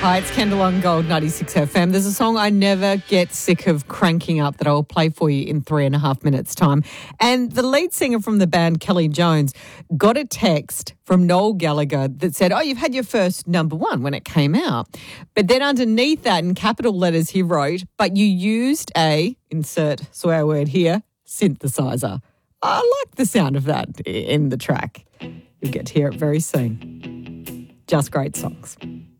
Hi, it's Kendall on Gold 96 FM. There's a song I never get sick of cranking up that I will play for you in 3.5 minutes' time. And the lead singer from the band, Kelly Jones, got a text from Noel Gallagher that said, you've had your first number one when it came out. But then underneath that, in capital letters, he wrote, but you used a, insert swear word here, synthesizer. I like the sound of that in the track. You'll get to hear it very soon. Just great songs.